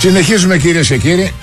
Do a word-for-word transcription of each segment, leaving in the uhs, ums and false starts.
Συνεχίζουμε, κυρίες και κύριοι.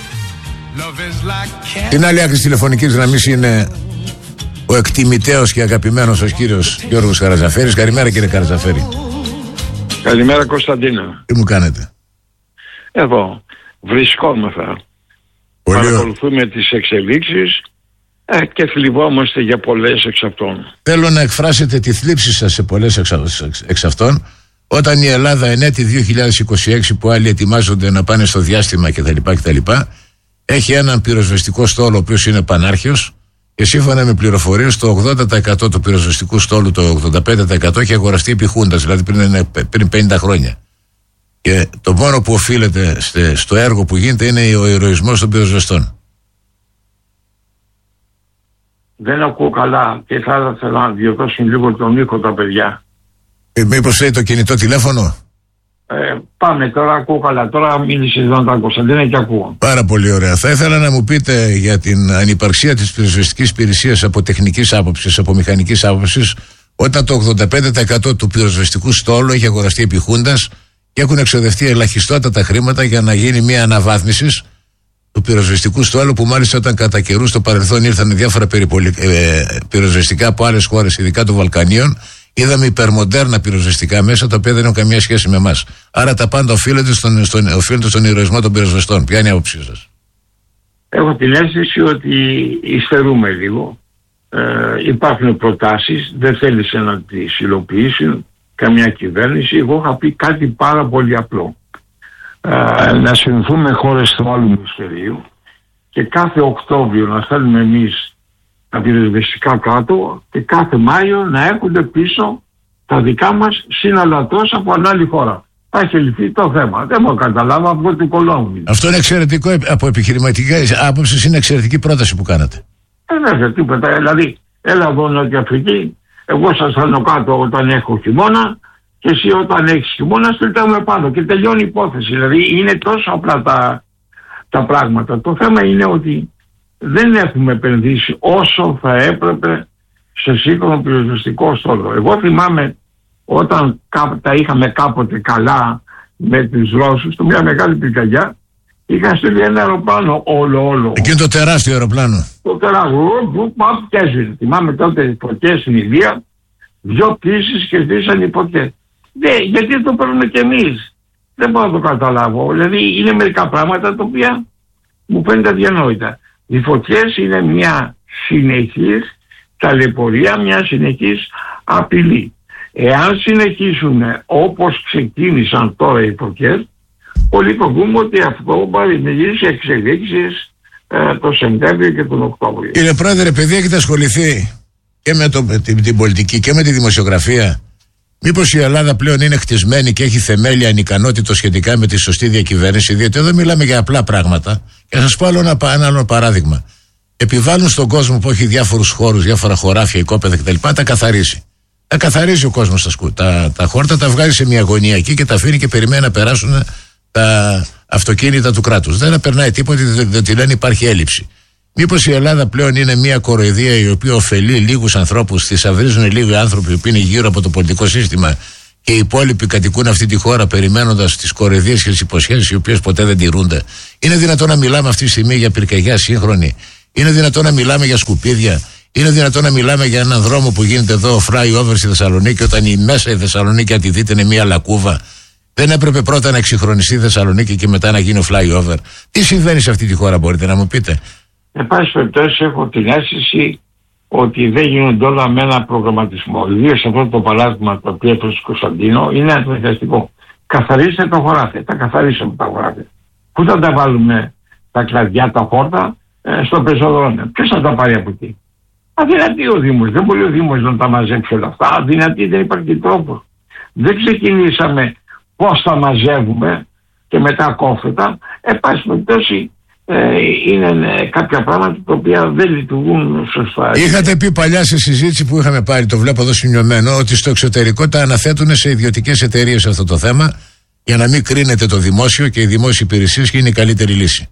Την άλλη άκρη της τηλεφωνικής γραμμής είναι ο εκτιμητέος και αγαπημένος ο κύριος Γιώργος Καρατζαφέρης. Καλημέρα, κύριε Καρατζαφέρη. Καλημέρα, Κωνσταντίνα. Τι μου κάνετε? Εδώ βρισκόμεθα. Πολύ Παρακολουθούμε τις εξελίξεις ε, και θλιβόμαστε για πολλές εξ αυτών. Θέλω να εκφράσετε τη θλίψη σας σε πολλές εξ, εξ αυτών, όταν η Ελλάδα εν έτη δύο χιλιάδες είκοσι έξι, που άλλοι ετοιμάζονται να πάνε στο διάστημα κτλ, κτλ, έχει έναν πυροσβεστικό στόλο ο οποίος είναι πανάρχιος, και σύμφωνα με πληροφορίες το ογδόντα τοις εκατό του πυροσβεστικού στόλου, το ογδόντα πέντε τοις εκατό έχει αγοραστεί επί Χούντας, δηλαδή πριν, πριν πενήντα χρόνια. Και το μόνο που οφείλεται στο έργο που γίνεται είναι ο ηρωισμός των πυροσβεστών. Δεν ακούω καλά και θα ήθελα να διορθώσουν λίγο τον ήχο τα παιδιά. Ε, μήπως θέλει το κινητό τηλέφωνο? Ε, πάμε τώρα, ακούω καλά. Τώρα μίλησε εδώ τα Κωνσταντίνα και ακούω. Πάρα πολύ ωραία. Θα ήθελα να μου πείτε για την ανυπαρξία της πυροσβεστικής υπηρεσίας από τεχνικής άποψης, από μηχανικής άποψης, όταν το ογδόντα πέντε τοις εκατό του πυροσβεστικού στόλου έχει αγοραστεί επί Χούντας και έχουν εξοδευτεί ελαχιστότατα χρήματα για να γίνει μια αναβάθμιση του πυροσβεστικού στόλου, που μάλιστα όταν κατά καιρού στο παρελθόν ήρθαν διάφορα περιπολι... ε, πυροσβεστικά από άλλες χώρες, ειδικά των Βαλκανίων, είδαμε υπερμοντέρνα πυροσβεστικά μέσα, τα οποία δεν έχουν καμία σχέση με εμάς. Άρα τα πάντα οφείλονται στον, στον, οφείλονται στον ηρωισμό των πυροσβεστών. Ποια είναι η άποψή σας? Έχω την αίσθηση ότι υστερούμε λίγο. Ε, υπάρχουν προτάσεις, δεν θέλησε να τις υλοποιήσουν καμιά κυβέρνηση. Εγώ είχα πει κάτι πάρα πολύ απλό. Ε, να συνηθούμε χώρες του άλλου ημισφαιρίου και κάθε Οκτώβριο να στέλνουμε εμείς τα πυροσβεστικά κάτω και κάθε Μάιο να έρχονται πίσω τα δικά μας συναλλατός από άλλη χώρα. Θα έχει λυθεί το θέμα. Δεν μου καταλάβω από την Κολόμβια. Αυτό είναι εξαιρετικό από επιχειρηματική άποψη, είναι εξαιρετική πρόταση που κάνατε. Ε, δεν τίποτα. Δηλαδή, έλα εδώ Νότια Αφρική, εγώ σας θέλω κάτω όταν έχω χειμώνα και εσύ όταν έχεις χειμώνα στελτάμε πάνω και τελειώνει η υπόθεση. Δηλαδή, είναι τόσο απλά τα, τα πράγματα. Το θέμα είναι ότι δεν έχουμε επενδύσει όσο θα έπρεπε σε σύγχρονο πυροσβεστικό στόλο. Εγώ θυμάμαι όταν τα είχαμε κάποτε καλά με τους Ρώσους, το μια μεγάλη πυρκαγιά, είχα στείλει ένα αεροπλάνο όλο όλο. Εκείνο το τεράστιο αεροπλάνο. Το τεράστιο, που και έζησε. Θυμάμαι τότε οι φωτιές στην Ινδία, δυο πτήσεις και σβήσαν οι φωτιές. Ναι, γιατί το παίρνουμε κι εμείς? Δεν μπορώ να το καταλάβω. Δηλαδή είναι μερικά πράγματα τα οποία μου φαίνεται αδιανόητα. Οι φωτιές είναι μια συνεχής ταλαιπωρία, μια συνεχής απειλή. Εάν συνεχίσουν όπως ξεκίνησαν τώρα οι φωτιές, πολύ φοβούμαι ότι αυτό θα δημιουργήσει εξελίξεις ε, το Σεπτέμβριο και τον Οκτώβριο. Κύριε Πρόεδρε, επειδή έχετε ασχοληθεί και με το, την, την πολιτική και με τη δημοσιογραφία, μήπως η Ελλάδα πλέον είναι χτισμένη και έχει θεμέλια ανικανότητο σχετικά με τη σωστή διακυβέρνηση? Διότι εδώ μιλάμε για απλά πράγματα. Και θα σας πω άλλο ένα, ένα άλλο παράδειγμα. Επιβάλλουν στον κόσμο που έχει διάφορους χώρους, διάφορα χωράφια, οικόπεδα κτλ. Τα καθαρίζει. Τα καθαρίζει ο κόσμος τα, σκου, τα, τα χόρτα, τα βγάζει σε μια γωνία εκεί και τα αφήνει και περιμένει να περάσουν τα αυτοκίνητα του κράτους. Δεν περνάει τίποτα, διότι λένε υπάρχει έλλειψη. Μήπως η Ελλάδα πλέον είναι μια κοροϊδία η οποία ωφελεί λίγους ανθρώπους, θησαυρίζουν λίγοι άνθρωποι που είναι γύρω από το πολιτικό σύστημα και οι υπόλοιποι κατοικούν αυτή τη χώρα περιμένοντας τις κοροϊδίες και τις υποσχέσεις οι οποίες ποτέ δεν τηρούνται? Είναι δυνατόν να μιλάμε αυτή τη στιγμή για πυρκαγιά σύγχρονη? Είναι δυνατόν να μιλάμε για σκουπίδια? Είναι δυνατόν να μιλάμε για έναν δρόμο που γίνεται εδώ flyover στη Θεσσαλονίκη, όταν η μέσα η Θεσσαλονίκη, αν τη δείτε, είναι μια λακκούβα? Δεν έπρεπε πρώτα να εξυγχρονιστεί η Θεσσαλονίκη και μετά να γίνει ο flyover? Τι συμβαίνει σε αυτή τη χώρα, μπορείτε να μου πείτε? Εν πάση περιπτώσει, έχω την αίσθηση ότι δεν γίνονται όλα με ένα προγραμματισμό. Ιδίως αυτό το παράδειγμα το οποίο έφερε στο Κωνσταντίνο είναι αντιθετικό. Καθαρίστε τα χωράφια, τα καθαρίσαμε τα χωράφια. Πού θα τα βάλουμε τα κλαδιά, τα χόρτα, ε, στο πεζοδρόμιο? Ποιος θα τα πάρει από εκεί? Αδυνατή ο Δήμος, δεν μπορεί ο Δήμος να τα μαζέψει όλα αυτά. Αδυνατή, δεν υπάρχει τρόπο. Δεν ξεκινήσαμε πώς θα μαζεύουμε και μετά κόφετα. Εν πάση περιπτώσει, Ε, είναι ε, κάποια πράγματα τα οποία δεν λειτουργούν σωστά. Είχατε πει παλιά σε συζήτηση που είχαμε πάρει, το βλέπω εδώ σημειωμένο, ότι στο εξωτερικό τα αναθέτουν σε ιδιωτικές εταιρείες αυτό το θέμα, για να μην κρίνεται το δημόσιο και οι δημόσιες υπηρεσίες, και είναι η καλύτερη λύση.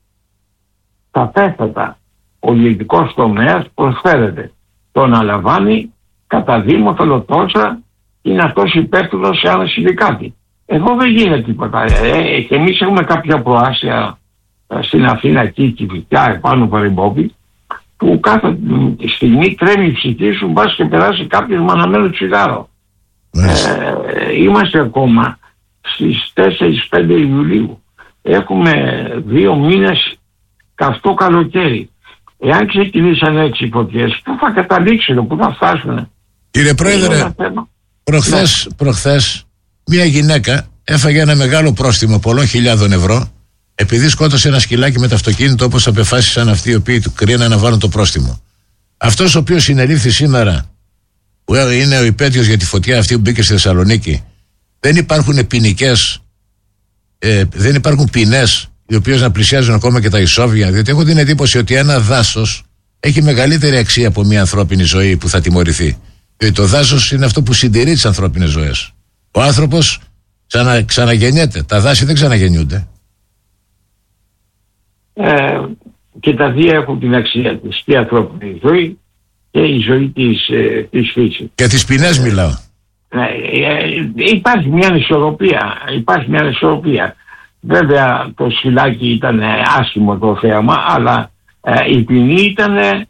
Σαφέστατα ο ιδιωτικός τομέας προσφέρεται. Το αναλαμβάνει κατά Δήμο, θέλω τόσα, είναι αυτός υπεύθυνος σε άλλα συνδικάτη. Εδώ δεν γίνεται τίποτα. Ε, και εμείς έχουμε κάποια προάσια στην Αθήνα εκεί, Κηφισιά, επάνω Παρυμπόπη, που κάθε στιγμή τρέμει η ψυχή σου, μπας και περάσει κάποιος με αναμένο τσιγάρο. Ε, είμαστε ακόμα στις τέσσερις πέντε Ιουλίου. Έχουμε δύο μήνες καυτό καλοκαίρι. Εάν ξεκινήσαν έτσι οι φωτιές, πού θα καταλήξουν, πού θα φτάσουν? Κύριε Πρόεδρε, προχθές, ναι. προχθές μια γυναίκα έφαγε ένα μεγάλο πρόστιμο πολλών χιλιάδων ευρώ επειδή σκότωσε ένα σκυλάκι με το αυτοκίνητο, όπως απεφάσισαν αυτοί οι οποίοι του κρίναν να βάλουν το πρόστιμο. Αυτός ο οποίος συνελήφθη σήμερα, που είναι ο υπέτειος για τη φωτιά αυτή που μπήκε στη Θεσσαλονίκη, δεν υπάρχουν ποινικές, ε, δεν υπάρχουν ποινές οι οποίες να πλησιάζουν ακόμα και τα ισόβια, διότι έχω την εντύπωση ότι ένα δάσος έχει μεγαλύτερη αξία από μια ανθρώπινη ζωή που θα τιμωρηθεί. Διότι το δάσος είναι αυτό που συντηρεί τις ανθρώπινες ζωές. Ο άνθρωπος ξανα, ξαναγεννιέται. Τα δάση δεν ξαναγεννιούνται. Ε, και τα δύο έχουν την αξία της, και η ανθρώπινη ζωή και η ζωή της, ε, της φύσης. Και τις ποινές ε, μιλάω. Ε, ε, υπάρχει μια ανισορροπία. Υπάρχει μια ανισορροπία. Βέβαια το σκυλάκι ήταν άσχημο το θέαμα, αλλά ε, η ποινή ήταν ε,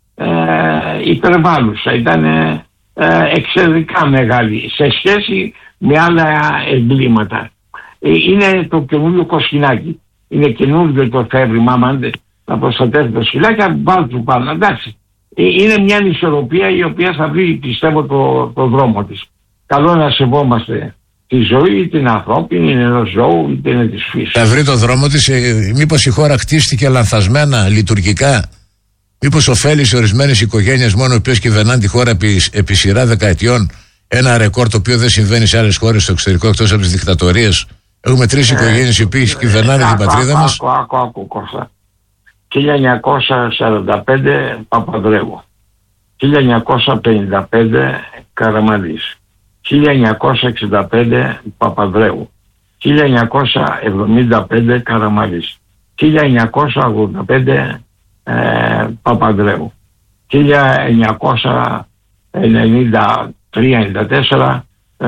υπερβάλλουσα, ήταν ε, εξαιρετικά μεγάλη σε σχέση με άλλα εγκλήματα. Ε, είναι το καινούριο κοσκινάκι. Είναι καινούριο το φεύγημα, άμα να προστατεύει το σκυλάκι, να βάλει του πάνω. Εντάξει. Ε, είναι μια ανισορροπία η οποία θα βρει, πιστεύω, το, το δρόμο της. Καλό να σεβόμαστε τη ζωή, την ανθρώπινη, είναι ενός ζώου, είτε είναι της φύσης. Θα βρει το δρόμο της. Ε, μήπως η χώρα χτίστηκε λανθασμένα, λειτουργικά? Μήπως ωφέλει σε ορισμένες οικογένειες μόνο οι οποίες κυβερνάνε τη χώρα επί, επί σειρά δεκαετιών, ένα ρεκόρ το οποίο δεν συμβαίνει σε άλλες χώρες στο εξωτερικό εκτός από τις δικτατορίες? Έχουμε τρεις ε, οικογένειες οι οποίες κυβερνάνε ε, την πατρίδα μας. Άκου, άκου, άκου, Κώστα. χίλια εννιακόσια σαράντα πέντε Παπανδρέου, χίλια εννιακόσια πενήντα πέντε Καραμανλής, χίλια εννιακόσια εξήντα πέντε Παπανδρέου, χίλια εννιακόσια εβδομήντα πέντε Καραμανλής, χίλια εννιακόσια ογδόντα πέντε ε, Παπανδρέου, χίλια εννιακόσια ενενήντα τρία ενενήντα τέσσερα ε,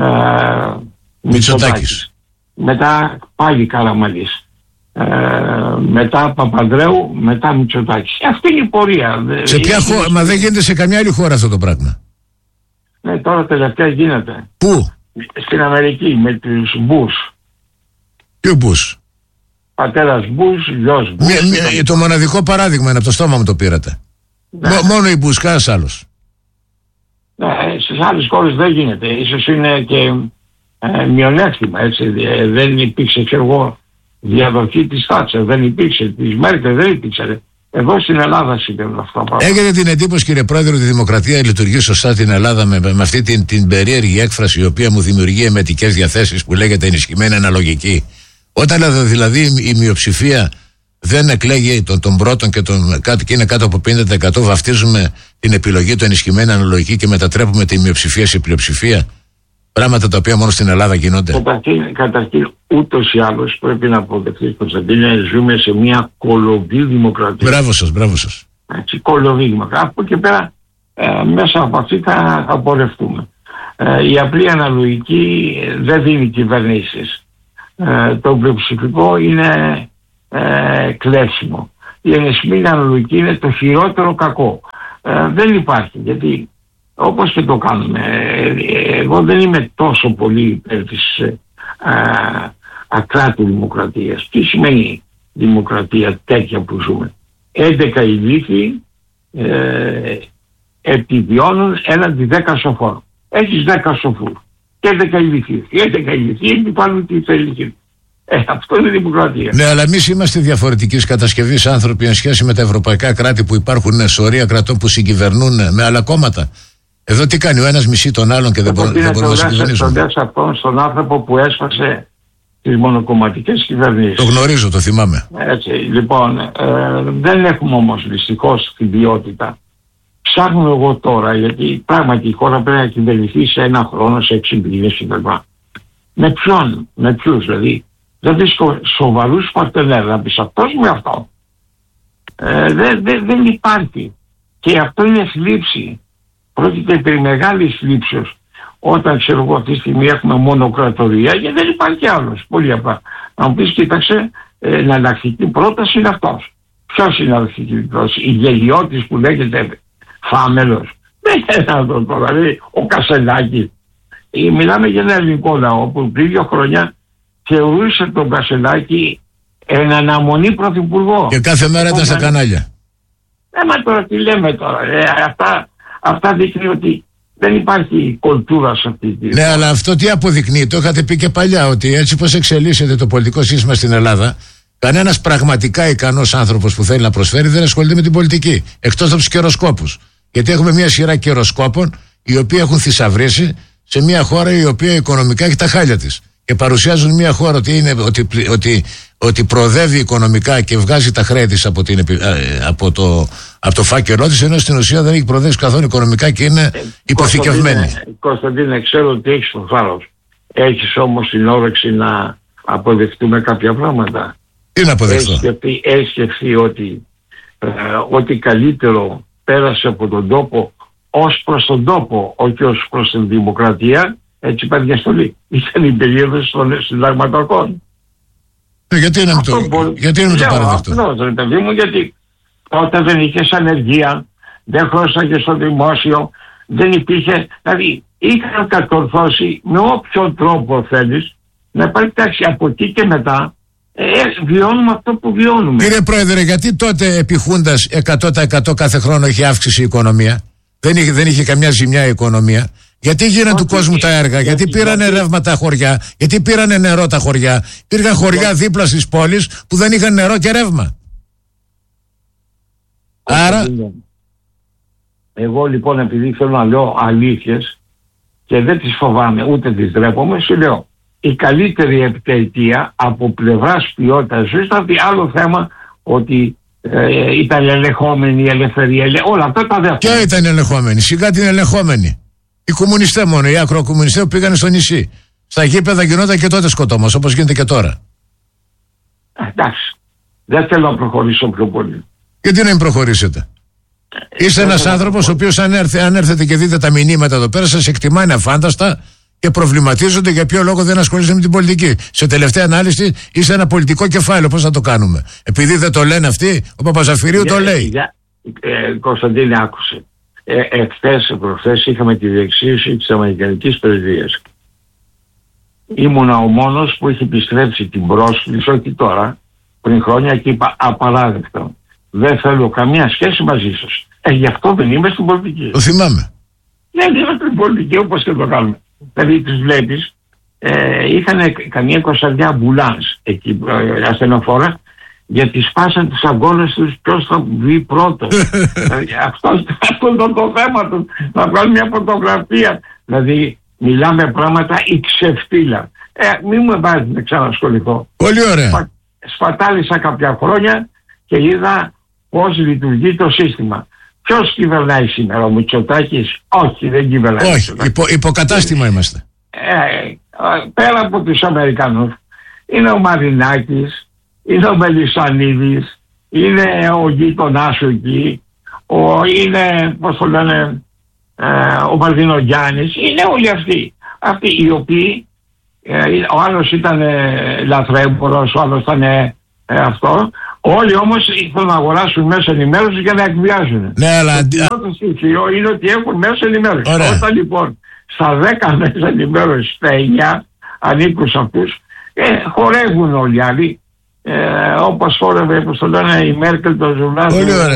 Μητσοτάκης. Μετά πάλι Καραμανλής. Ε, μετά Παπανδρέου, μετά Μητσοτάκης. Αυτή είναι η πορεία. Σε ποια χώρα? Μα δεν γίνεται σε καμιά άλλη χώρα αυτό το πράγμα. Ναι, τώρα τελευταία γίνεται. Πού? Στην Αμερική με τους Μπούς. Ποιο Μπούς? Πατέρας Μπούς, γιος Μπούς. Το μοναδικό παράδειγμα είναι από το στόμα μου το πήρατε. Ναι. Μ- μόνο η Μπούς, κανένας άλλος. Ναι, στις άλλες χώρες δεν γίνεται. Ίσως είναι και ε, μειονέκτημα, έτσι. Ε, δεν υπήρξε, ξέρω εγώ, διαδοχή της Θάτσερ, δεν υπήρξε, της Μέρκελ δεν υπήρξε. Εδώ στην Ελλάδα συμβαίνουν αυτά. Έχετε την εντύπωση, κύριε Πρόεδρε, ότι η δημοκρατία λειτουργεί σωστά στην Ελλάδα με, με αυτή την, την περίεργη έκφραση η οποία μου δημιουργεί εμετικές διαθέσεις που λέγεται ενισχυμένη αναλογική? Όταν δηλαδή η μειοψηφία δεν εκλέγει τον, τον πρώτον και, τον, και είναι κάτω από πενήντα τοις εκατό, βαφτίζουμε την επιλογή του ενισχυμένη αναλογική και μετατρέπουμε τη μειοψηφία σε πλειοψηφία. Πράγματα τα οποία μόνο στην Ελλάδα γίνονται. Καταρχήν, καταρχήν ούτως ή άλλως πρέπει να αποδεχτείς, Κωνσταντίνε, ζούμε σε μια κολοβή δημοκρατία. Μπράβο σας, μπράβο σας. Έτσι, κολοβή δημοκρατία. Από εκεί πέρα ε, μέσα από αυτή θα, θα πορευτούμε. Ε, η απλή αναλογική δεν δίνει κυβερνήσεις. Ε, το πλειοψηφικό είναι ε, κλέψιμο. Η ενισχυμένη αναλογική είναι το χειρότερο κακό. Ε, δεν υπάρχει, γιατί όπως και το κάνουμε, εγώ δεν είμαι τόσο πολύ υπέρ της ε, ακράτου δημοκρατίας. Τι σημαίνει δημοκρατία τέτοια που ζούμε? έντεκα ηλίθιοι ε, επιβιώνουν έναντι δέκα σοφών. Έχεις δέκα σοφούς και έντεκα ηλίθιοι. Οι έντεκα ηλίθιοι επιβάλλουν τη θέληση. Ε, αυτό είναι δημοκρατία. Ναι, αλλά εμείς είμαστε διαφορετικής κατασκευής άνθρωποι εν σχέση με τα ευρωπαϊκά κράτη που υπάρχουν σωρία κρατών που συγκυβερνούν με άλλα κόμματα. Εδώ τι κάνει? Ο ένας μισεί τον άλλον και δεν μπορούμε να συγκυβερνήσουμε. Τον λες αυτόν στον άνθρωπο που έσπασε τις μονοκομματικές κυβερνήσεις. Το γνωρίζω, το θυμάμαι. Έτσι, λοιπόν, ε, δεν έχουμε όμως δυστυχώς την ποιότητα. Ψάχνω εγώ τώρα, γιατί πράγματι η χώρα πρέπει να κυβερνηθεί σε ένα χρόνο, σε έξι μήνες κτλ. Με ποιον, με ποιους δηλαδή? Δεν βρίσκω σοβαρούς παρτενέρ να πεις αυτός με αυτό. Ε, δεν, δεν, δεν υπάρχει. Και αυτό είναι θλίψη. Πρόκειται περί μεγάλης θλίψεως όταν ξέρω εγώ αυτή τη στιγμή έχουμε μονοκρατορία, γιατί δεν υπάρχει άλλος. Πολύ απλά. Να μου πεις, κοίταξε, ε, εναλλακτική πρόταση είναι αυτός. Ποιος είναι εναλλακτική πρόταση? Η γελιώτης που λέγεται Φάμελος. Δεν είναι αυτό τώρα, δηλαδή ο Κασελάκης. Ε, μιλάμε για ένα ελληνικό λαό που πριν δύο χρόνια θεωρούσε τον Κασελάκη εν αναμονή πρωθυπουργό. Και κάθε μέρα ήταν στα κανάλια. Ε, μα τώρα τι λέμε τώρα. Ε, αυτά, αυτά δείχνει ότι δεν υπάρχει κουλτούρα σε αυτή τη. Ναι, αλλά αυτό τι αποδεικνύει? Το είχατε πει και παλιά, ότι έτσι πως εξελίσσεται το πολιτικό σύστημα στην Ελλάδα, κανένας πραγματικά ικανός άνθρωπος που θέλει να προσφέρει δεν ασχολείται με την πολιτική. Εκτός από τους καιροσκόπους. Γιατί έχουμε μια σειρά καιροσκόπων οι οποίοι έχουν θησαυρίσει σε μια χώρα η οποία οικονομικά έχει τα χάλια της. Και παρουσιάζουν μια χώρα ότι, είναι, ότι, ότι, ότι προοδεύει οικονομικά και βγάζει τα χρέη της από, την, από, το, από το φάκελό της, ενώ στην ουσία δεν έχει προοδεύσει καθόλου οικονομικά και είναι ε, υποθηκευμένη. Κωνσταντίνε, ξέρω ότι έχεις το θάρρος. Έχεις όμως την όρεξη να αποδεχτούμε κάποια πράγματα. Τι να αποδεχτώ? Έχεις σκεφτεί, έχεις σκεφτεί ότι ε, ό,τι καλύτερο πέρασε από τον τόπο ως προς τον τόπο, όχι ως προς την δημοκρατία, έτσι υπάρχει διαστολή. Ήταν η περίοδος των συνταγματαρχών. Ε, γιατί είναι αυτό το, μπορεί... γιατί είναι το παραδεκτό? Αυτό, παιδί μου, γιατί τότε δεν είχες ανεργία, δεν χρώσαγε στο δημόσιο, δεν υπήρχε, δηλαδή είχαν κατορθώσει με όποιον τρόπο θέλεις να υπάρχει τάξη. Από εκεί και μετά ε, βιώνουμε αυτό που βιώνουμε. Κύριε Πρόεδρε, γιατί τότε επί Χούντας εκατό τοις εκατό κάθε χρόνο είχε αύξηση η οικονομία? Δεν είχε, δεν είχε καμιά ζημιά η οικονομία. Γιατί γίνανε του κόσμου τα έργα? Γιατί, γιατί πήρανε γιατί... ρεύμα τα χωριά? Γιατί πήρανε νερό τα χωριά? Υπήρχαν χωριά γιατί... δίπλα στις πόλεις που δεν είχαν νερό και ρεύμα. Άρα... Εγώ λοιπόν, επειδή θέλω να λέω αλήθειες και δεν τις φοβάμαι ούτε τις ντρέπομαι, σου λέω η καλύτερη επιτελεία από πλευράς ποιότητας ζωής ήταν άλλο θέμα ότι ε, ήταν ελεγχόμενη η ελευθερία, όλα αυτά τα δεύτερα. Ποια ήταν ελεγχόμενη? Σιγά την ελεγχόμενη. Οι κομμουνιστές μόνο, οι ακροκομμουνιστές που πήγανε στο νησί. Στα γήπεδα γινόταν και τότε σκοτώμος, όπως γίνεται και τώρα. Εντάξει. Δεν θέλω να προχωρήσω πιο πολύ. Γιατί να μην προχωρήσετε? Ε, Είστε ένας άνθρωπος ο οποίος, αν, έρθε, αν έρθετε και δείτε τα μηνύματα εδώ πέρα, σας εκτιμάει αφάνταστα και προβληματίζονται για ποιο λόγο δεν ασχολείστε με την πολιτική. Σε τελευταία ανάλυση είστε ένα πολιτικό κεφάλαιο. Πώς θα το κάνουμε? Επειδή δεν το λένε αυτοί, ο Παπαζαφυρίου για, το λέει. Για, ε, Κωνσταντίνε, άκουσε. Ε, εχθές, προχθές είχαμε τη διεξίωση της Αμερικανικής Πρεσβείας. Ήμουνα ο μόνος που είχε επιστρέψει την πρόσκληση, όχι τώρα, πριν χρόνια, και είπα απαράδεκτο. Δεν θέλω καμία σχέση μαζί σας. Ε, γι' αυτό δεν είμαι στην πολιτική. Το θυμάμαι. Δεν είμαι στην πολιτική, όπως και το κάνουμε. Δηλαδή τους βλέπεις, ε, είχαν καμία εικοσαριά μπουλάνς εκεί, ε, ασθενοφόρα, γιατί σπάσαν τους αγώνες τους ποιος θα βγει πρώτος. Δηλαδή, αυτό, αυτό είναι το θέμα του, να βγάλουν μια φωτογραφία. Δηλαδή μιλάμε πράγματα η ξεφτύλα. Ε, μην μου βάζει να ξανασχοληθώ. Πολύ ωραία. Σπα, σπατάλησα κάποια χρόνια και είδα πώς λειτουργεί το σύστημα. Ποιος κυβερνάει σήμερα, ο Μητσοτάκης? Όχι, δεν κυβερνάει. Όχι, υπο, υποκατάστημα είμαστε. Ε, πέρα από τους Αμερικανούς είναι ο Μαρινάκης, είναι ο Μελισσανίδης, είναι ο γείτονάς σου εκεί, ο, είναι, πώς το λένε, ε, ο Μαρδινογιάννης, είναι όλοι αυτοί. Αυτοί οι οποίοι, ε, ο άλλος ήταν ε, λαθρέμπορος, ο άλλος ήταν ε, ε, αυτό. Όλοι όμως ήθελαν να αγοράσουν μέσα ενημέρωση για να εκβιάζουν. Ναι, αλλά... Το πρώτο στοιχείο είναι ότι έχουν μέσα ενημέρωση. Ωραία. Όταν λοιπόν στα δέκα μέσα ενημέρωση, στα εννιά ανήκουν σε αυτούς, ε, χορεύουν όλοι οι άλλοι. Ε, όπως χόρευε, όπως το λένε, η Μέρκελ, το Ζουρνάδι.